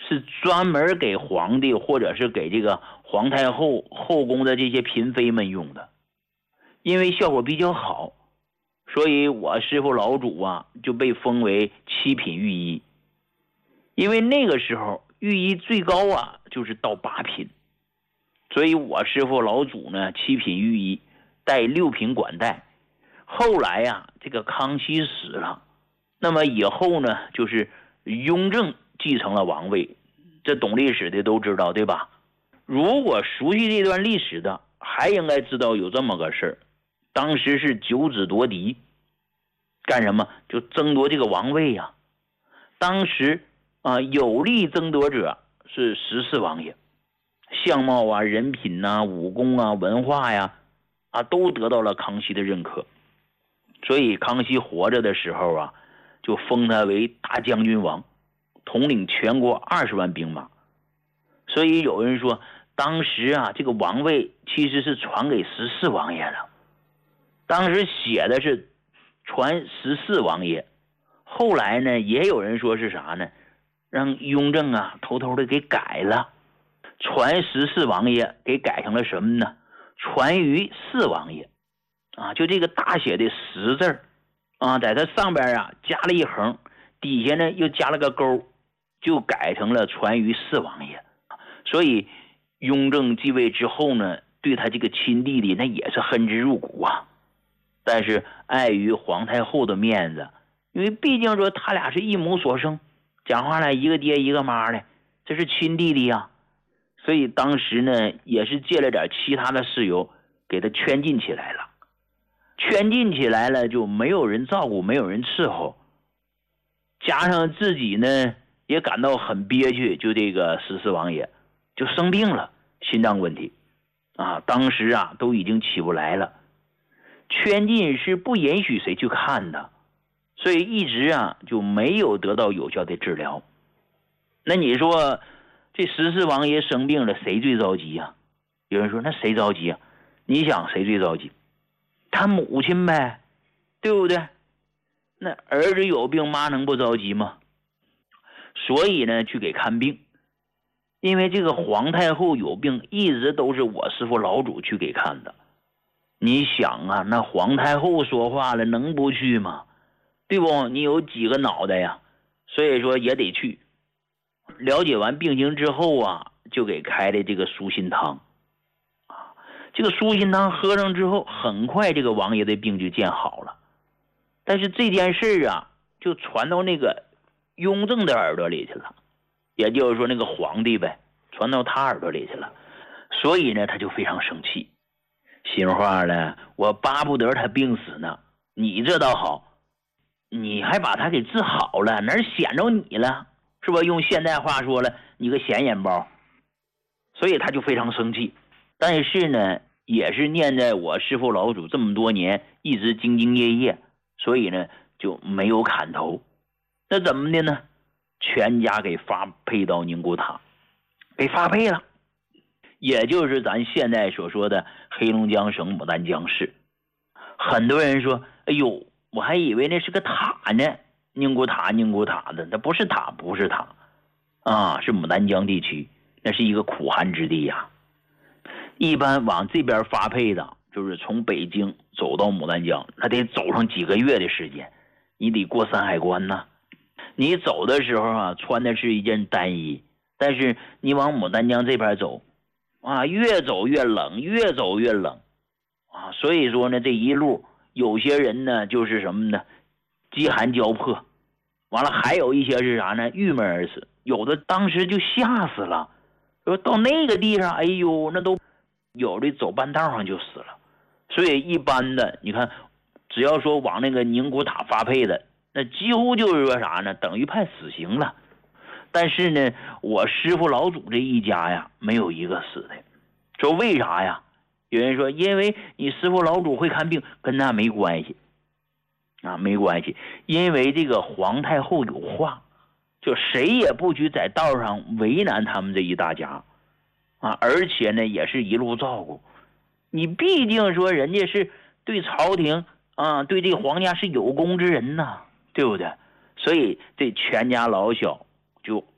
是专门给皇帝或者是给这个皇太后后宫的这些嫔妃们用的，因为效果比较好，所以我师傅老祖啊就被封为7品御医。因为那个时候御医最高啊就是到8品，所以我师傅老祖呢7品御医带6品管带。后来呀，这个康熙死了，那么以后呢就是雍正继承了王位，这懂历史的都知道，对吧？如果熟悉这段历史的还应该知道有这么个事儿，当时是9子夺嫡，干什么？就争夺这个王位呀。当时有力争夺者是14王爷，相貌啊、人品啊、武功啊、文化呀都得到了康熙的认可。所以康熙活着的时候啊，就封他为大将军王，统领全国20万兵马。所以有人说当时啊这个王位其实是传给14王爷的，当时写的是传14王爷，后来呢也有人说是啥呢，让雍正啊偷偷的给改了，传14王爷给改成了什么呢？传于4王爷就这个大写的10字在它上边加了一横，底下呢又加了个勾，就改成了传于4王爷。所以雍正继位之后呢，对他这个亲弟弟那也是恨之入骨啊。但是碍于皇太后的面子，因为毕竟说他俩是一母所生，讲话来一个爹一个妈的，这是亲弟弟啊。所以当时呢也是借了点其他的事由给他圈禁起来了。圈禁起来了就没有人照顾，没有人伺候，加上自己呢也感到很憋屈，就这个14王爷就生病了，心脏问题当时都已经起不来了。圈禁是不允许谁去看的，所以一直就没有得到有效的治疗。那你说这14王爷生病了，谁最着急啊？有人说那谁着急啊？你想谁最着急？他母亲呗，对不对？那儿子有病，妈能不着急吗？所以呢去给看病。因为这个皇太后有病，一直都是我师傅老祖去给看的。你想那皇太后说话了，能不去吗？对不？你有几个脑袋呀？所以说也得去。了解完病情之后就给开的这个舒心汤。这个舒心汤喝上之后，很快这个王爷的病就见好了。但是这件事就传到那个雍正的耳朵里去了，也就是说那个皇帝呗，传到他耳朵里去了。所以呢他就非常生气，心话呢，我巴不得他病死呢，你这倒好，你还把他给治好了，哪儿显着你了，是吧？用现代话说了，你个显眼包。所以他就非常生气。但是呢也是念在我师父老祖这么多年一直兢兢业业，所以呢就没有砍头。那怎么的呢？全家给发配到宁古塔，给发配了，也就是咱现在所说的黑龙江省牡丹江市。很多人说哎呦，我还以为那是个塔呢，宁古塔的，那不是塔是牡丹江地区，那是一个苦寒之地呀。一般往这边发配的就是从北京走到牡丹江，那得走上几个月的时间，你得过山海关呐。你走的时候穿的是一件单衣，但是你往牡丹江这边走越走越冷，越走越冷所以说呢这一路有些人呢就是什么呢，饥寒交迫，完了还有一些是啥呢，郁闷而死，有的当时就吓死了，说到那个地上哎呦，那都有的走半道上就死了。所以一般的你看，只要说往那个宁古塔发配的，那几乎就是说啥呢，等于判死刑了。但是呢我师父老祖这一家没有一个死的。说为啥呀？有人说因为你师父老祖会看病，跟那没关系没关系。因为这个皇太后有话，就谁也不许在道上为难他们这一大家而且呢也是一路照顾。你毕竟说人家是对朝廷对这个皇家是有功之人呐，对不对？所以这全家老小就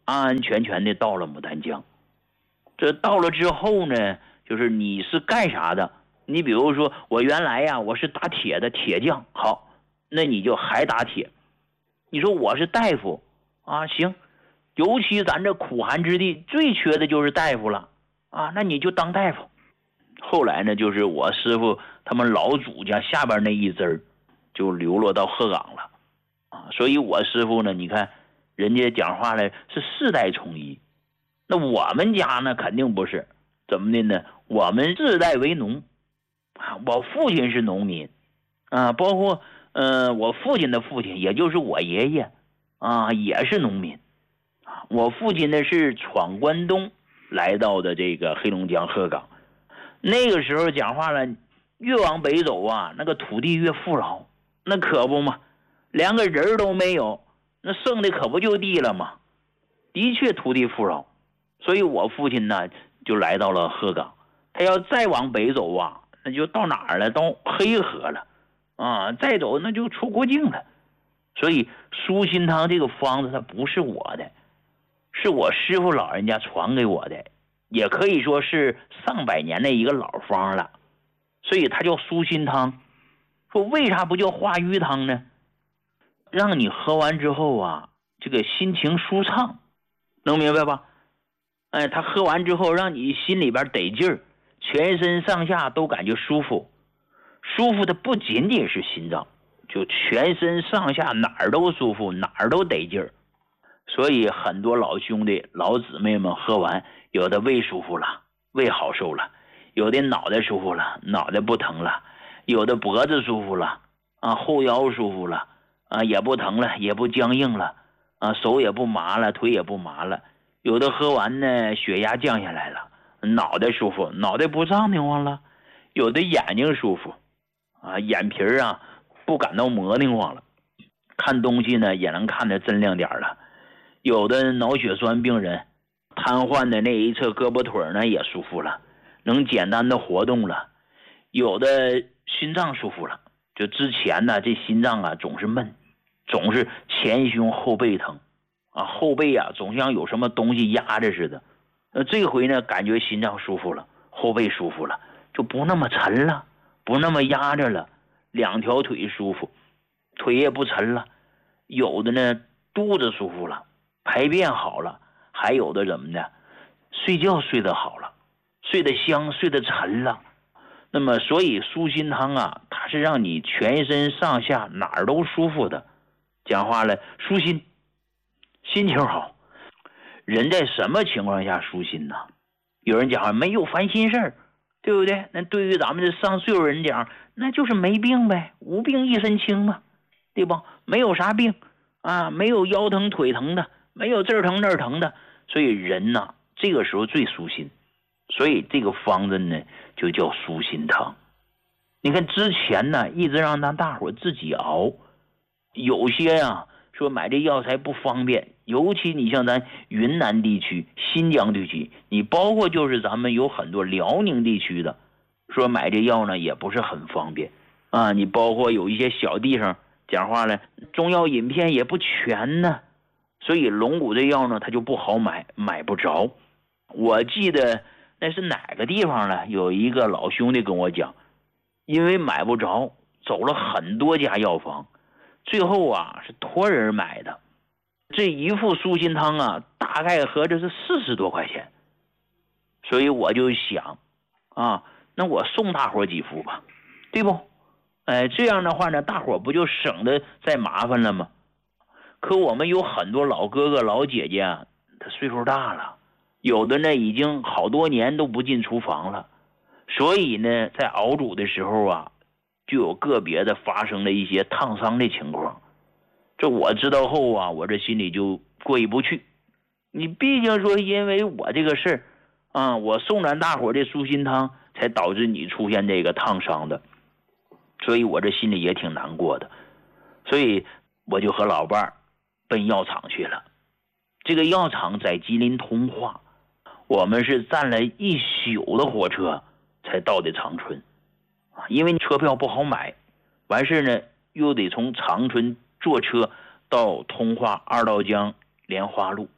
安安全全的到了牡丹江。这到了之后呢，就是你是干啥的？你比如说我原来呀，我是打铁的铁匠，好，那你就还打铁。你说我是大夫啊，行，尤其咱这苦寒之地最缺的就是大夫了啊，那你就当大夫。后来呢，就是我师傅他们老祖家下边那一支就流落到鹤岗了啊，所以我师傅呢，你看人家讲话呢是世代从医，那我们家呢肯定不是，怎么的呢？我们世代为农啊，我父亲是农民啊，包括我父亲的父亲，也就是我爷爷啊，也是农民啊。我父亲呢是闯关东来到的这个黑龙江鹤岗，那个时候讲话了，越往北走啊，那个土地越富饶，那可不嘛，连个人都没有，那剩的可不就地了吗？的确土地富饶，所以我父亲呢就来到了鹤岗。他要再往北走啊，那就到哪儿了？到黑河了啊！再走那就出国境了。所以舒心汤这个方子它不是我的，是我师傅老人家传给我的，也可以说是上百年的一个老方了。所以它叫舒心汤。说为啥不叫化瘀汤呢？让你喝完之后啊，这个心情舒畅，能明白吧？哎，他喝完之后让你心里边得劲儿，全身上下都感觉舒服。舒服的不仅仅是心脏，就全身上下哪儿都舒服，哪儿都得劲儿。所以很多老兄弟老姊妹们喝完，有的胃舒服了，胃好受了；有的脑袋舒服了，脑袋不疼了；有的脖子舒服了啊，后腰舒服了啊，也不疼了，也不僵硬了啊，手也不麻了，腿也不麻了。有的喝完呢，血压降下来了，脑袋舒服，脑袋不胀得慌了；有的眼睛舒服啊，眼皮啊不感到磨得慌了，看东西呢也能看得真亮点了。有的脑血栓病人瘫痪的那一侧胳膊腿呢也舒服了，能简单的活动了。有的心脏舒服了，就之前呢这心脏啊总是闷，总是前胸后背疼啊，后背啊总像有什么东西压着似的。这回呢感觉心脏舒服了，后背舒服了，就不那么沉了，不那么压着了，两条腿舒服，腿也不沉了。有的呢肚子舒服了，排便好了，还有的怎么的，睡觉睡得好了，睡得香，睡得沉了。那么所以舒心汤啊，它是让你全身上下哪儿都舒服的。讲话了，舒心，心情好。人在什么情况下舒心呢？有人讲没有烦心事儿，对不对？那对于咱们这上岁数人讲，那就是没病呗，无病一身轻嘛，对吧？没有啥病啊，没有腰疼腿疼的，没有这儿疼那儿疼的，所以人呢这个时候最舒心。所以这个方子呢就叫舒心汤。你看之前呢一直让大伙自己熬，有些啊说买这药材不方便，尤其你像咱云南地区、新疆地区，你包括就是咱们有很多辽宁地区的，说买这药呢也不是很方便啊。你包括有一些小地方讲话了，中药饮片也不全呢，所以龙骨这药呢它就不好买，买不着。我记得那是哪个地方呢？有一个老兄弟跟我讲，因为买不着，走了很多家药房，最后啊是托人买的。这一副舒心汤啊，大概合着是40多块钱。所以我就想啊，那我送大伙几副吧，对不？哎，这样的话呢，大伙不就省得再麻烦了吗？可我们有很多老哥哥老姐姐啊，他岁数大了，有的呢已经好多年都不进厨房了，所以呢在熬煮的时候啊，就有个别的发生了一些烫伤的情况。这我知道后啊，我这心里就过意不去。你毕竟说因为我这个事儿啊，我送咱大伙这舒心汤才导致你出现这个烫伤的，所以我这心里也挺难过的。所以我就和老伴儿奔药厂去了。这个药厂在吉林通化，我们是站了一宿的火车才到的长春，因为车票不好买，完事呢又得从长春坐车到通化二道江莲花路，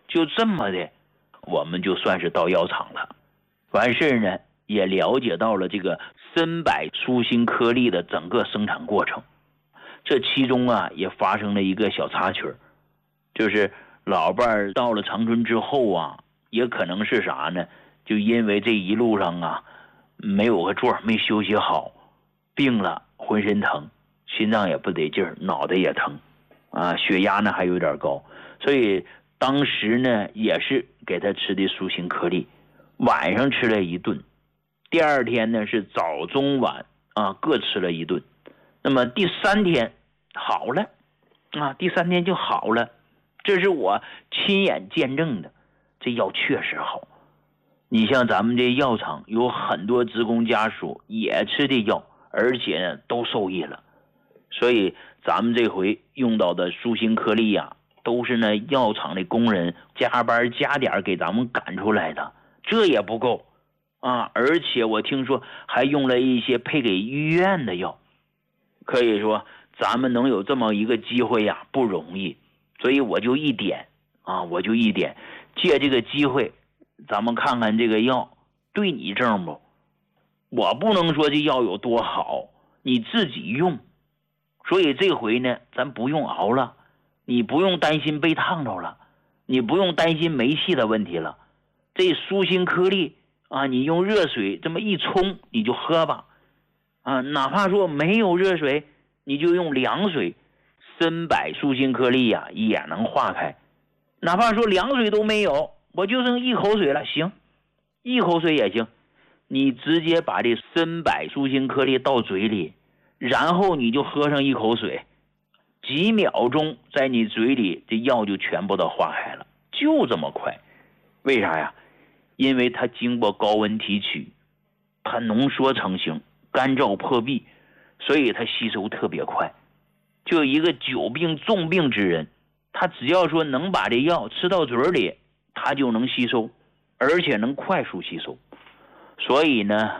就这么的，我们就算是到药厂了。完事呢，也了解到了这个参柏舒心颗粒的整个生产过程。这其中啊，也发生了一个小插曲，就是老伴儿到了长春之后啊，也可能是啥呢？就因为这一路上啊，没有个座，没休息好，病了，浑身疼，心脏也不得劲儿，脑袋也疼，啊，血压呢还有点高，所以当时呢也是给他吃的舒心颗粒，晚上吃了一顿，第二天呢是早中晚啊各吃了一顿，那么第3天好了啊，第3天就好了，这是我亲眼见证的，这药确实好。你像咱们这药厂有很多职工家属也吃的药，而且呢都受益了，所以咱们这回用到的舒心颗粒呀，都是呢药厂的工人加班加点给咱们赶出来的，这也不够啊！而且我听说还用了一些配给医院的药，可以说咱们能有这么一个机会呀，不容易。所以我就一点，借这个机会，咱们看看这个药对你正不？我不能说这药有多好，你自己用。所以这回呢，咱不用熬了，你不用担心被烫着了，你不用担心没气的问题了。这舒心颗粒啊，你用热水这么一冲，你就喝吧。啊，哪怕说没有热水，你就用凉水，参柏舒心颗粒呀也能化开。哪怕说凉水都没有，我就剩一口水了，行，一口水也行。你直接把这参柏舒心颗粒倒嘴里，然后你就喝上一口水，几秒钟在你嘴里这药就全部都化开了，就这么快。为啥呀？因为它经过高温提取，它浓缩成型，干燥破壁，所以它吸收特别快。就一个久病重病之人，他只要说能把这药吃到嘴里，他就能吸收，而且能快速吸收。所以呢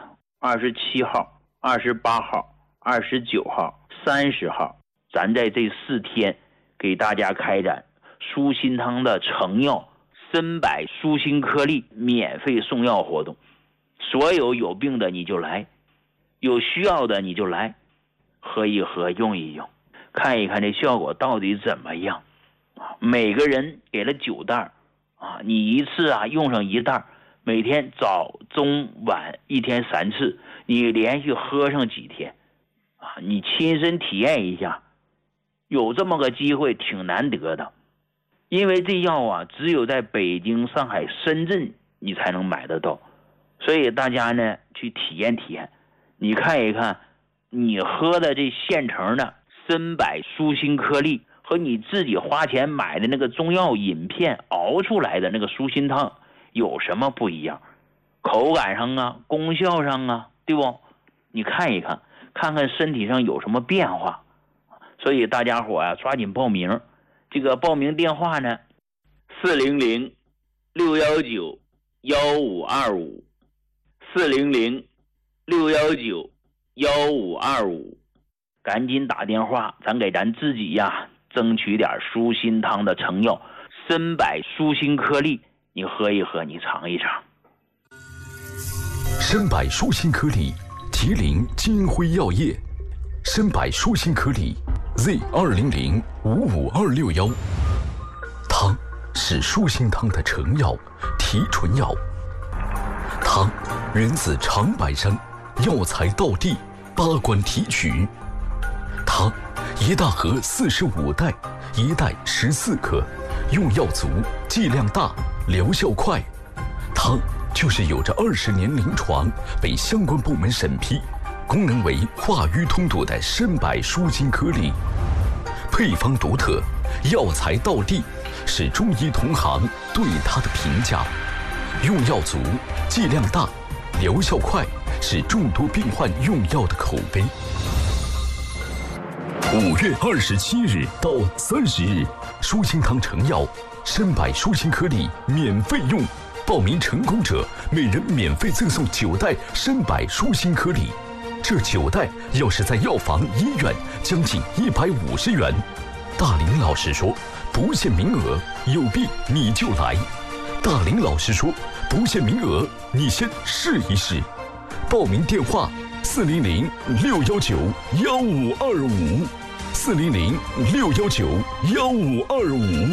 ，27号、28号、29号、30号，咱在这4天给大家开展舒心汤的成药参柏舒心颗粒免费送药活动。所有有病的你就来，有需要的你就来，喝一喝，用一用，看一看这效果到底怎么样。每个人给了9袋啊，你一次啊用上1袋，每天早中晚1天3次，你连续喝上几天啊，你亲身体验一下，有这么个机会挺难得的。因为这药啊只有在北京、上海、深圳你才能买得到，所以大家呢去体验体验，你看一看你喝的这现成的参柏舒心颗粒和你自己花钱买的那个中药饮片熬出来的那个舒心汤有什么不一样？口感上啊，功效上啊，对不？你看一看，看看身体上有什么变化。所以大家伙啊，抓紧报名。这个报名电话呢，400-619-1525 400-619-1525，赶紧打电话，咱给咱自己呀争取点舒心汤的成药参柏舒心颗粒，你喝一喝，你尝一尝。 参柏舒心颗粒，吉林金辉药业。参柏舒心颗粒 Z200-55261，汤是舒心汤的成药、提纯药。汤源自长白山，药材到地，8关提取。汤1大盒45袋，1袋14克，用药足，剂量大，疗效快。汤就是有着20年临床，被相关部门审批，功能为化瘀通堵的参柏舒心颗粒。配方独特，药材到地，是中医同行对它的评价。用药足，剂量大，疗效快，是众多病患用药的口碑。5月27日到30日，舒心汤成药参柏舒心颗粒免费用，报名成功者每人免费赠送9袋参柏舒心颗粒。这9袋要是在药房、医院，将近150元。 大林老师说不限名额，有病你就来。大林老师说不限名额，你先试一试。报名电话400-619-1525，400-619-1525。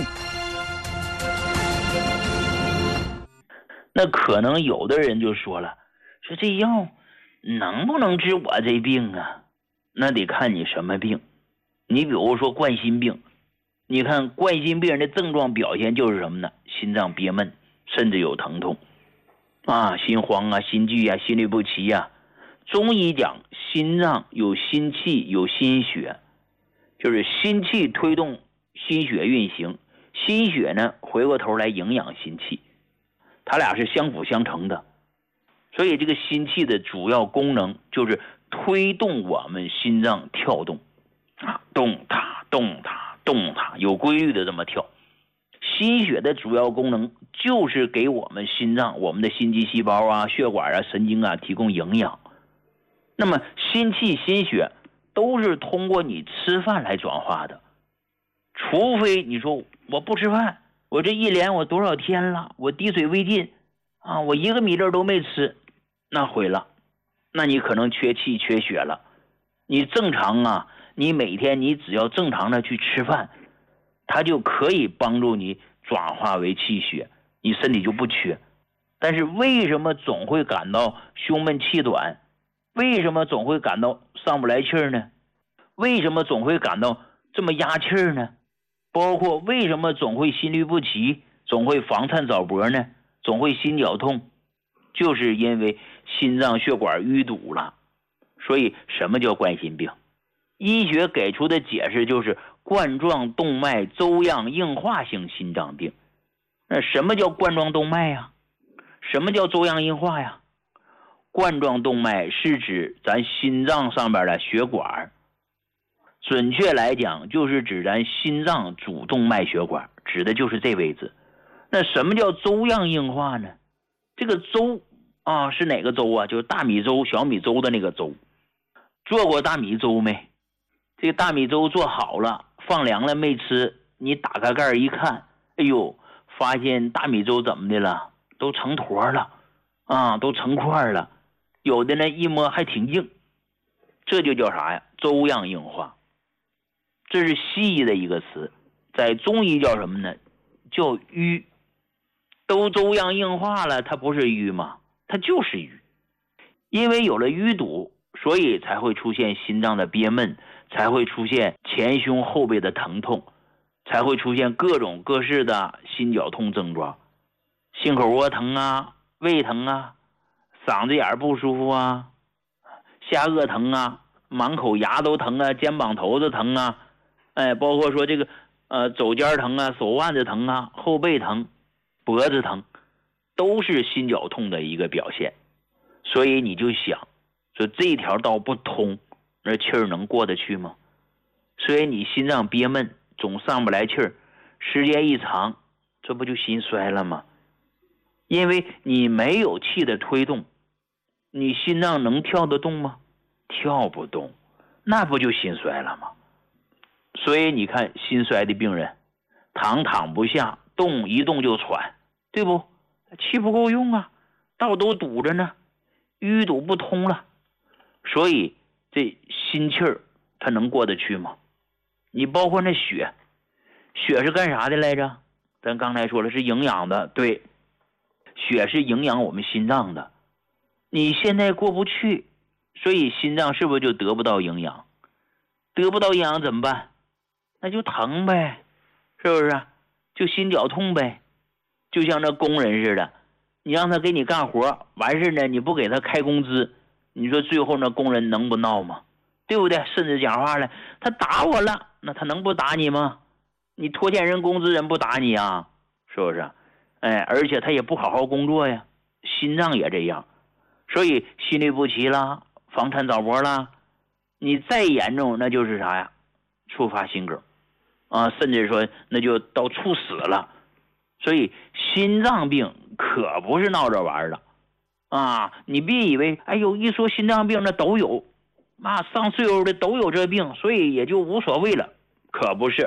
那可能有的人就说了，说这药能不能治我这病啊？那得看你什么病。你比如说冠心病，你看冠心病人的症状表现就是什么呢？心脏憋闷，甚至有疼痛啊，心慌啊，心悸啊，心律不齐啊。中医讲心脏有心气有心血，就是心气推动心血运行，心血呢回过头来营养心气，它俩是相辅相成的。所以这个心气的主要功能就是推动我们心脏跳动啊，动它动它动它，有规律的这么跳。心血的主要功能就是给我们心脏、我们的心肌细胞啊、血管啊、神经啊提供营养。那么心气心血都是通过你吃饭来转化的，除非你说我不吃饭，我这一连我多少天了，我滴水未进啊，我一个米粒都没吃，那毁了，那你可能缺气缺血了。你正常啊，你每天你只要正常的去吃饭，它就可以帮助你转化为气血，你身体就不缺。但是为什么总会感到胸闷气短？为什么总会感到上不来气儿呢？为什么总会感到这么压气儿呢？包括为什么总会心律不齐，总会房颤早搏呢？总会心绞痛，就是因为心脏血管淤堵了。所以什么叫冠心病？医学给出的解释就是冠状动脉粥样硬化性心脏病。那什么叫冠状动脉呀？什么叫粥样硬化呀？冠状动脉是指咱心脏上边的血管，准确来讲就是指咱心脏主动脉血管，指的就是这位置。那什么叫粥样硬化呢？这个粥啊是哪个粥啊？就是大米粥、小米粥的那个粥。做过大米粥没？这个大米粥做好了，放凉了没吃，你打开盖一看，哎呦，发现大米粥怎么的了？都成坨了啊，都成块了。有的呢一摸还挺硬，这就叫啥呀？粥样硬化。这是西医的一个词，在中医叫什么呢？叫瘀。都粥样硬化了，它不是瘀吗？它就是瘀。因为有了淤堵，所以才会出现心脏的憋闷，才会出现前胸后背的疼痛，才会出现各种各式的心绞痛症状，心口窝疼啊，胃疼啊，嗓子眼不舒服啊，下颚疼啊，满口牙都疼啊，肩膀头子疼啊，包括说这个肘尖疼啊，手腕子疼啊，后背疼，脖子疼，都是心绞痛的一个表现。所以你就想说这条道不通，那气儿能过得去吗？所以你心脏憋闷，总上不来气儿，时间一长，这不就心衰了吗？因为你没有气的推动，你心脏能跳得动吗？跳不动，那不就心衰了吗？所以你看心衰的病人，躺不下，动一动就喘，对不？气不够用啊，道都堵着呢，淤堵不通了，所以这心气儿它能过得去吗？你包括那血是干啥的来着？咱刚才说了是营养的，对，血是营养我们心脏的。你现在过不去，所以心脏是不是就得不到营养？得不到营养怎么办？那就疼呗，是不是？就心绞痛呗。就像那工人似的，你让他给你干活，完事呢你不给他开工资，你说最后那工人能不闹吗？对不对？甚至讲话了，他打我了，那他能不打你吗？你拖欠人工资，人不打你啊，是不是？而且他也不好好工作呀，心脏也这样，所以心律不齐啦，房颤早搏啦，你再严重那就是啥呀？触发心梗啊，甚至说那就到猝死了。所以心脏病可不是闹着玩的啊！你别以为哎呦一说心脏病那都有啊，上岁数的都有这病，所以也就无所谓了，可不是。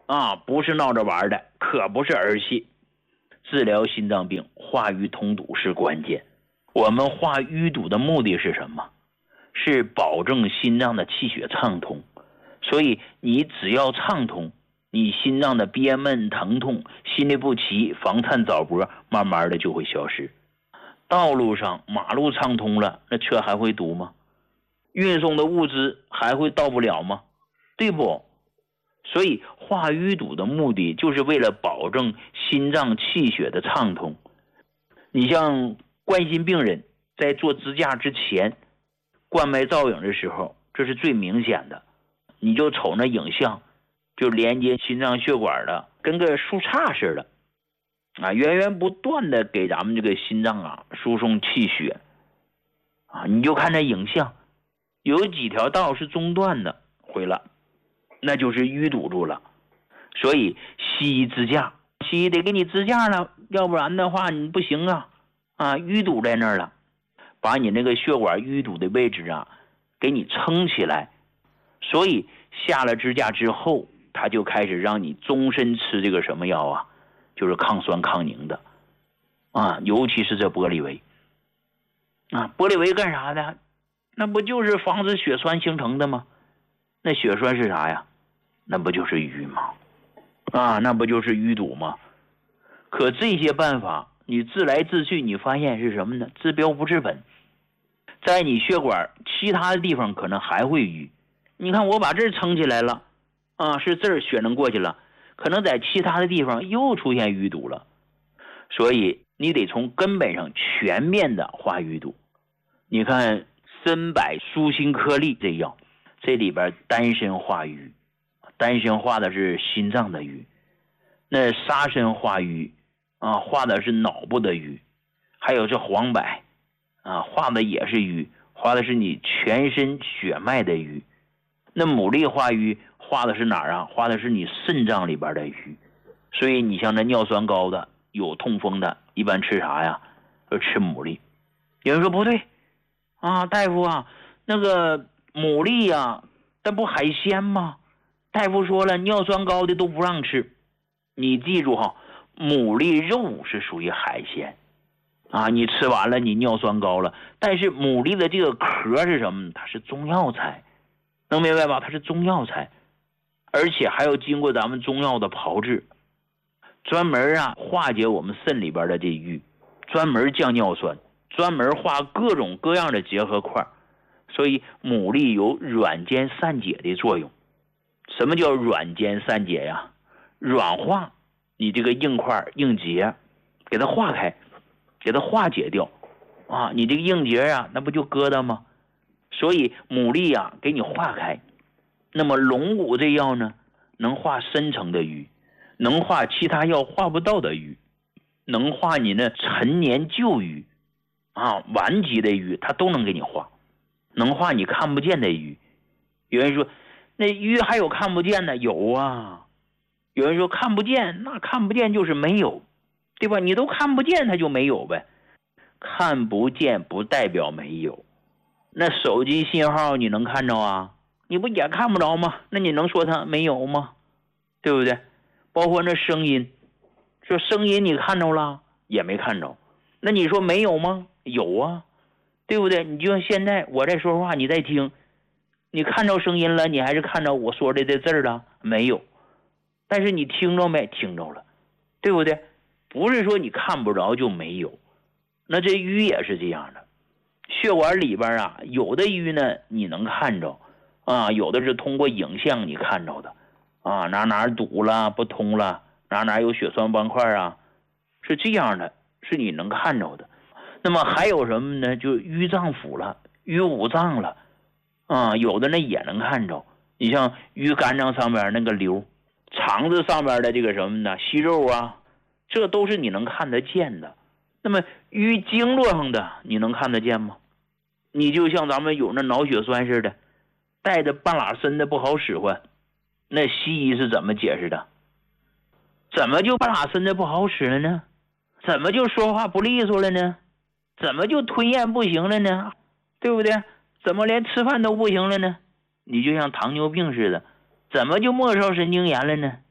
不是闹着玩的，可不是儿戏。治疗心脏病，化瘀通堵是关键。我们化淤堵的目的是什么？是保证心脏的气血畅通。所以你只要畅通，你心脏的憋闷、疼痛、心律不齐、房颤、早搏，慢慢的就会消失。道路上马路畅通了，那车还会堵吗？运送的物资还会到不了吗？对不？所以化淤堵的目的就是为了保证心脏气血的畅通。你像冠心病人在做支架之前冠脉造影的时候，这是最明显的。你就瞅那影像，就连接心脏血管的跟个树杈似的源源不断的给咱们这个心脏输送气血你就看那影像，有几条道是中断的毁了，那就是淤堵住了。所以西医支架，西医得给你支架了，要不然的话你不行淤堵在那儿了，把你那个血管淤堵的位置给你撑起来。所以下了支架之后，他就开始让你终身吃这个什么药就是抗酸抗凝的尤其是这玻璃维玻璃维干啥的？那不就是防止血栓形成的吗？那血栓是啥呀？那不就是淤吗？那不就是淤堵吗？可这些办法你治来治去，你发现是什么呢？治标不治本。在你血管其他的地方可能还会淤，你看我把这儿撑起来了是这儿血能过去了，可能在其他的地方又出现淤堵了。所以你得从根本上全面的化淤堵。你看参柏舒心颗粒这药，这里边丹参化瘀，丹参化的是心脏的瘀，那沙参化瘀化的是脑部的瘀，还有这黄柏化的也是瘀，化的是你全身血脉的瘀。那牡蛎化瘀化的是哪儿化的是你肾脏里边的瘀。所以你像那尿酸高的有痛风的，一般吃啥呀？就吃牡蛎。有人说不对大夫那个牡蛎那不海鲜吗？大夫说了，尿酸高的都不让吃。你记住牡蛎肉是属于海鲜你吃完了你尿酸高了，但是牡蛎的这个壳是什么？它是中药材，能明白吧？它是中药材，而且还要经过咱们中药的炮制，专门化解我们肾里边的这瘀，专门降尿酸，专门化各种各样的结合块。所以牡蛎有软坚散解的作用。什么叫软坚散解呀？软化你这个硬块硬结，给它化开，给它化解掉你这个硬结那不就疙瘩吗？所以牡蛎给你化开。那么龙骨这药呢，能化深层的瘀，能化其他药化不到的瘀，能化你那陈年旧瘀顽疾的瘀，它都能给你化，能化你看不见的瘀。有人说那瘀还有看不见的？有有人说看不见，那看不见就是没有，对吧？你都看不见它就没有呗。看不见不代表没有。那手机信号你能看着你不也看不着吗？那你能说它没有吗？对不对？包括那声音，说声音你看着了也没看着，那你说没有吗？有对不对？你就像现在我在说话你在听，你看着声音了，你还是看着我说的这字儿了没有？但是你听着没？听着了，对不对？不是说你看不着就没有。那这瘀也是这样的，血管里边有的瘀呢你能看着有的是通过影像你看着的哪堵了不通了，哪有血栓斑块是这样的，是你能看着的。那么还有什么呢？就瘀脏腑了，瘀五脏了有的呢也能看着。你像瘀肝脏上面那个瘤，肠子上面的这个什么呢？息肉这都是你能看得见的。那么瘀经络上的你能看得见吗？你就像咱们有那脑血栓似的，带着半拉身的不好使唤，那西医是怎么解释的？怎么就半拉身的不好使了呢？怎么就说话不利索了呢？怎么就吞咽不行了呢？对不对？怎么连吃饭都不行了呢？你就像糖尿病似的，怎么就末梢神经炎了呢？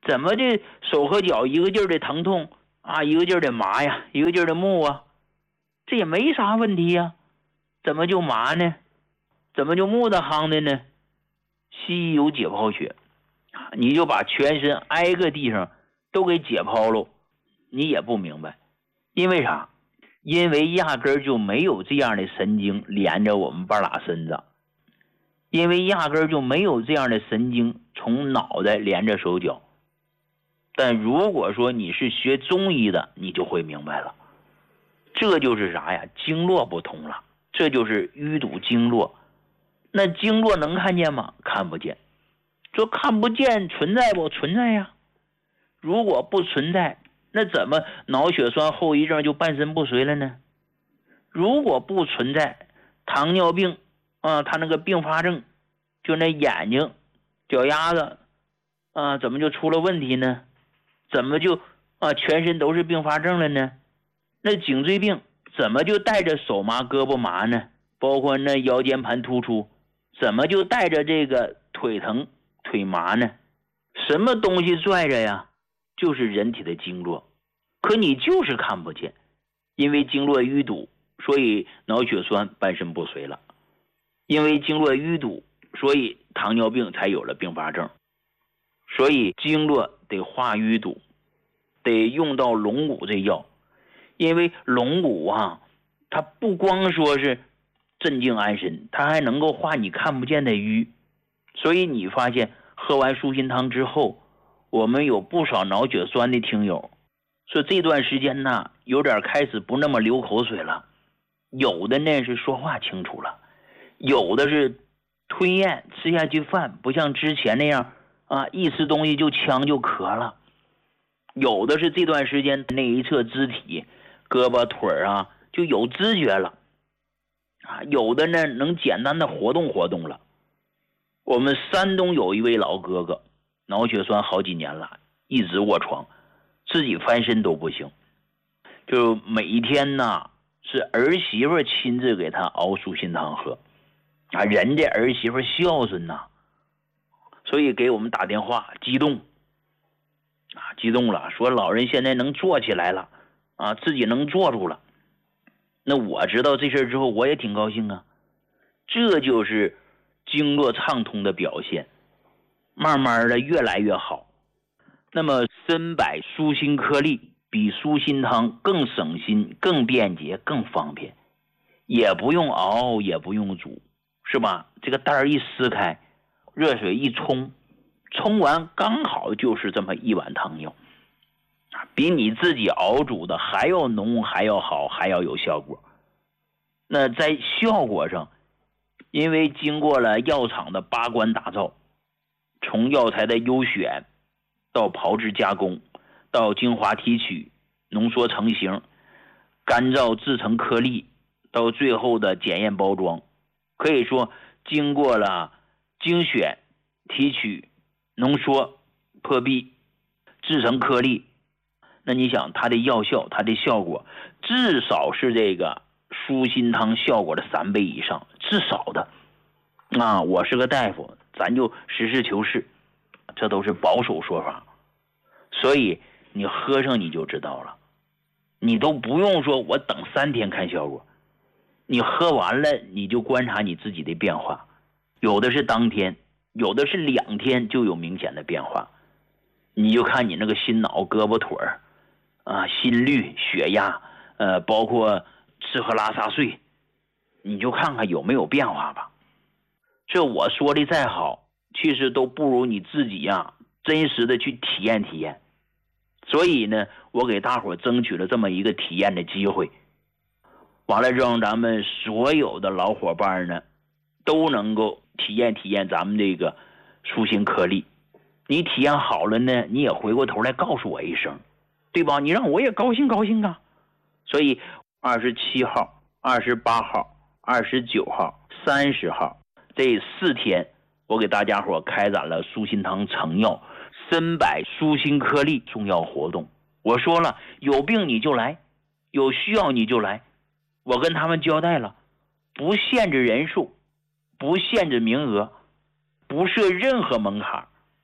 怎么这手和脚一个劲儿的疼痛啊，一个劲儿的麻呀，一个劲儿的木啊，这也没啥问题呀，怎么就麻呢？怎么就木的夯的呢？西医有解剖学，你就把全身挨个地方都给解剖了，你也不明白，因为啥？因为压根儿就没有这样的神经连着我们半拉身子，因为压根儿就没有这样的神经从脑袋连着手脚。但如果说你是学中医的，你就会明白了，这就是啥呀？经络不通了，这就是淤堵经络。那经络能看见吗？看不见。说看不见存在不？存在呀。如果不存在，那怎么脑血栓后遗症就半身不遂了呢？如果不存在，糖尿病啊，他那个并发症，就那眼睛、脚丫子啊，怎么就出了问题呢？怎么就全身都是并发症了呢？那颈椎病怎么就带着手麻、胳膊麻呢？包括那腰间盘突出，怎么就带着这个腿疼、腿麻呢？什么东西拽着呀？就是人体的经络，可你就是看不见，因为经络淤堵，所以脑血栓半身不遂了，因为经络淤堵，所以糖尿病才有了并发症。所以经络得化淤堵，得用到龙骨这药，因为龙骨啊，它不光说是镇静安神，它还能够化你看不见的瘀。所以你发现喝完舒心汤之后，我们有不少脑血栓的听友说这段时间呢，有点开始不那么流口水了，有的呢是说话清楚了，有的是吞咽吃下去饭不像之前那样啊，一吃东西就呛就咳了，有的是这段时间那一侧肢体胳膊腿啊就有知觉了啊，有的呢能简单的活动活动了。我们山东有一位老哥哥，脑血栓好几年了，一直卧床，自己翻身都不行，就每一天呢是儿媳妇亲自给他熬舒心汤喝啊，人家儿媳妇孝顺呐，所以给我们打电话激动啊，激动了，说老人现在能坐起来了啊，自己能坐住了。那我知道这事之后我也挺高兴啊，这就是经络畅通的表现，慢慢的越来越好。那么参柏舒心颗粒比舒心汤更省心、更便捷、更方便，也不用熬，也不用煮，是吧？这个袋一撕开，热水一冲，冲完刚好就是这么一碗汤药，比你自己熬煮的还要浓，还要好，还要有效果。那在效果上，因为经过了药厂的8关打造，从药材的优选到炮制加工，到精华提取、浓缩成型、干燥制成颗粒，到最后的检验包装，可以说经过了精选、提取、浓缩、破壁、制成颗粒。那你想它的药效，它的效果至少是这个舒心汤效果的3倍以上，至少的啊。我是个大夫，咱就实事求是，这都是保守说法，所以你喝上你就知道了，你都不用说我等3天看效果，你喝完了你就观察你自己的变化，有的是当天，有的是2天就有明显的变化，你就看你那个心脑、胳膊腿啊、心率、血压，包括吃喝拉撒睡，你就看看有没有变化吧。这我说的再好，其实都不如你自己呀，真实的去体验体验。所以呢，我给大伙争取了这么一个体验的机会，完了让咱们所有的老伙伴呢，都能够体验体验咱们这个舒心颗粒。你体验好了呢，你也回过头来告诉我一声，对吧？你让我也高兴高兴啊。所以27号、28号、29号、30号这4天，我给大家伙开展了舒心汤成药、参柏舒心颗粒送药活动。我说了，有病你就来，有需要你就来。我跟他们交代了，不限制人数，不限制名额，不设任何门槛。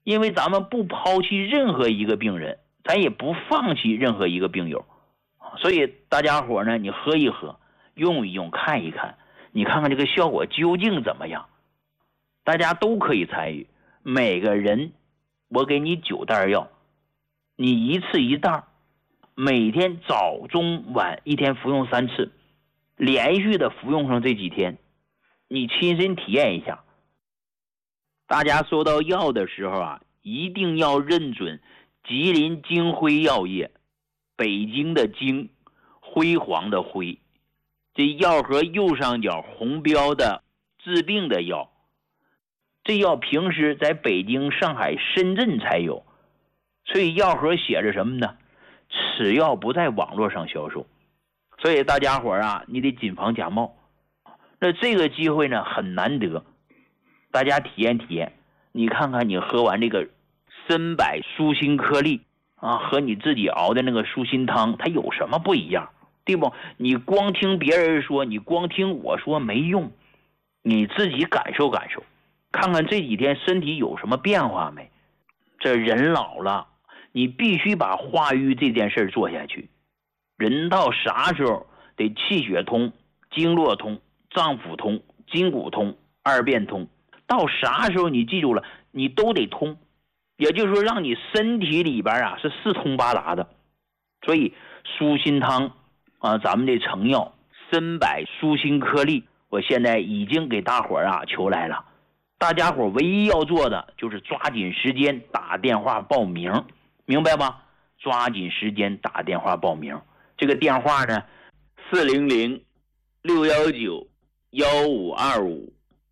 因为咱们不抛弃任何一个病人，咱也不放弃任何一个病友，所以大家伙呢，你喝一喝，用一用，看一看，你看看这个效果究竟怎么样。大家都可以参与，每个人我给你9袋药，你一次1袋，每天早中晚一天服用3次，连续的服用上这几天，你亲身体验一下。大家收到药的时候啊，一定要认准吉林京辉药业，北京的京，辉煌的辉，这药盒右上角红标的治病的药，这药平时在北京、上海、深圳才有，所以药盒写着什么呢？此药不在网络上销售。所以大家伙啊，你得谨防假冒。那这个机会呢很难得，大家体验体验。你看看你喝完这个参柏舒心颗粒啊，和你自己熬的那个舒心汤，它有什么不一样？对不？你光听别人说，你光听我说没用，你自己感受感受，看看这几天身体有什么变化没？这人老了，你必须把化瘀这件事做下去。人到啥时候得气血通、经络通、脏腑通、筋骨通、二便通，到啥时候你记住了，你都得通，也就是说让你身体里边啊是四通八达的。所以舒心汤啊，咱们这成药参柏舒心颗粒，我现在已经给大伙啊求来了。大家伙唯一要做的就是抓紧时间打电话报名，明白吗？抓紧时间打电话报名。这个电话呢400-619-1525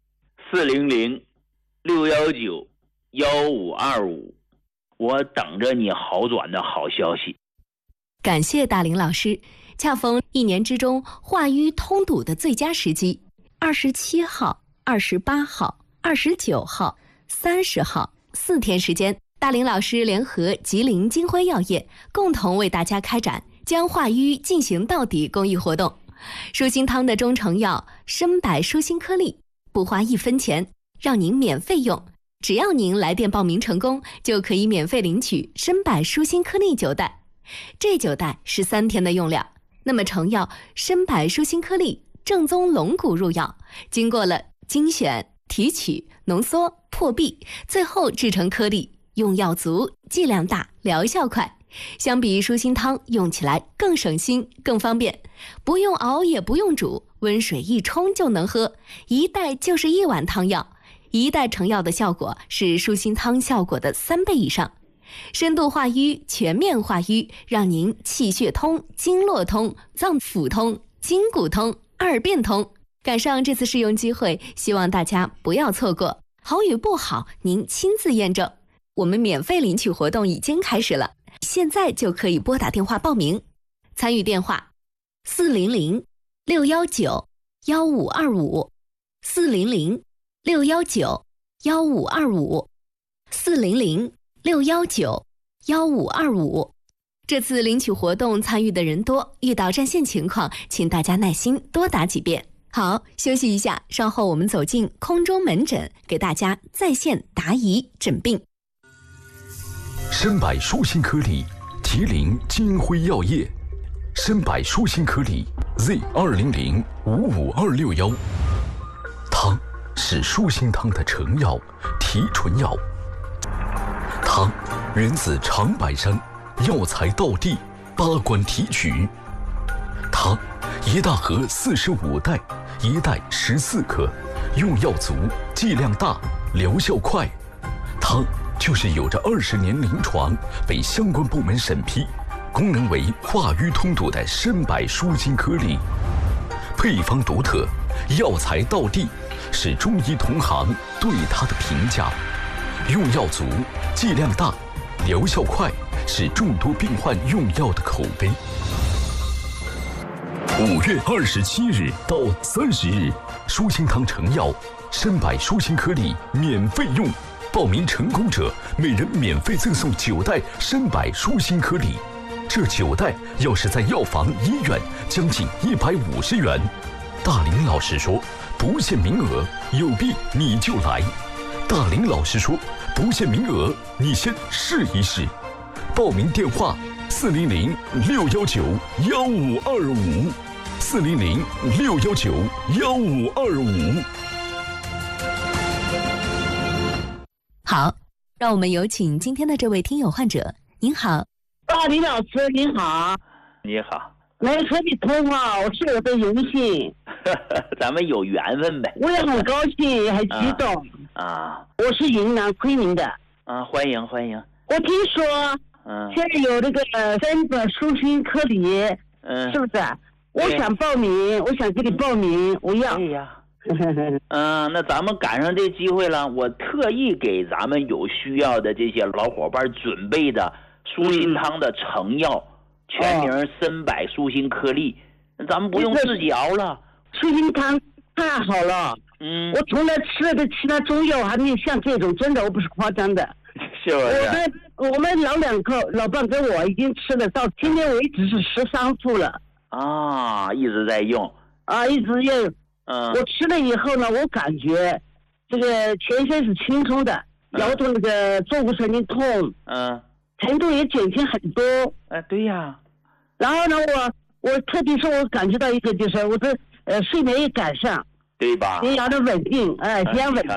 400-619-1525，我等着你好转的好消息。 感谢大林老师，恰逢1年之中化瘀通堵的最佳时机，27号、28号、29号、30号4天时间，大林老师联合吉林金辉药业共同为大家开展将化瘀进行到底公益活动。舒心汤的中成药参柏舒心颗粒，不花1分钱，让您免费用。只要您来电报名成功，就可以免费领取参柏舒心颗粒9袋。这9袋是3天的用量。那么成药参柏舒心颗粒正宗龙骨入药，经过了精选、提取、浓缩、破壁，最后制成颗粒，用药足，剂量大，疗效快。相比舒心汤，用起来更省心更方便，不用熬也不用煮，温水一冲就能喝，1袋就是1碗汤药，1袋成药的效果是舒心汤效果的3倍以上，深度化瘀，全面化瘀，让您气血通、经络通、脏腑通、筋骨通、二便通。赶上这次试用机会，希望大家不要错过，好与不好您亲自验证。我们免费领取活动已经开始了，现在就可以拨打电话报名。参与电话400-619-1525 400-619-1525 400-619-1525。这次领取活动参与的人多，遇到占线情况，请大家耐心多打几遍。好，休息一下，稍后我们走进空中门诊，给大家在线答疑诊病。 参柏舒心颗粒，吉林金辉药业，参柏舒心颗粒 Z200-55261。汤是舒心汤的成药、提纯药。汤源自长白山，药材到地，八关提取。汤1大盒45袋，1袋14克，用药足，剂量大，疗效快。汤就是有着20年临床，被相关部门审批，功能为化瘀通堵的参柏舒心颗粒。配方独特，药材到地，是中医同行对它的评价。用药足，剂量大，疗效快，是众多病患用药的口碑。5月27日到30日，舒心汤成药参柏舒心颗粒免费用，报名成功者每人免费赠送9袋参柏舒心颗粒。这9袋要是在药房、医院，将近150元。大林老师说，不限名额，有病你就来。大林老师说， 不限名额，你先试一试。报名电话：400-619-1525，400-619-1525。 好，让我们有请今天的这位听友患者。您好， 李老师您好。 你好， 能和你通话，我是我的荣幸。 咱们有缘分呗。 我也很高兴，很激动。我是云南昆明的。 欢迎欢迎。 我听说，现在有这个3个舒心颗粒，是不是？我想报名，我想给你报名，我要。 对呀。那咱们赶上这机会了，我特意给咱们有需要的这些老伙伴准备的舒心汤的成药，全名参柏舒心颗粒，咱们不用自己熬了。 舒心汤太好了，我从来吃的其他中药还没有像这种，真的，我不是夸张的。 是不是？ 我们老伴跟我已经吃了，到今天为止是13副了。 一直在用。 一直用。我吃了以后呢，我感觉这个全身是轻松的，腰痛那个坐骨神经痛，程度也减轻很多。 对呀。 然后呢，我特别是我感觉到一个，就是我的睡眠也改善， 对吧？ 血压的稳定，血压稳